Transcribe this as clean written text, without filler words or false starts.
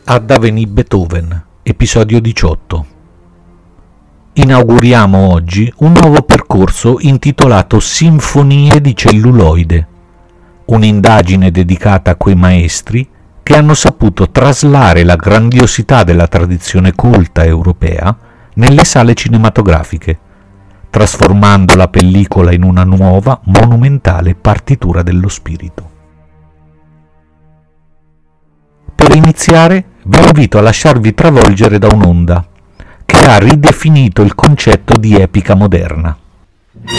Ad Avenì Beethoven, episodio 18. Inauguriamo oggi un nuovo percorso intitolato Sinfonie di celluloide, un'indagine dedicata a quei maestri che hanno saputo traslare la grandiosità della tradizione colta europea nelle sale cinematografiche, trasformando la pellicola in una nuova, monumentale partitura dello spirito. Per iniziare, vi invito a lasciarvi travolgere da un'onda che ha ridefinito il concetto di epica moderna.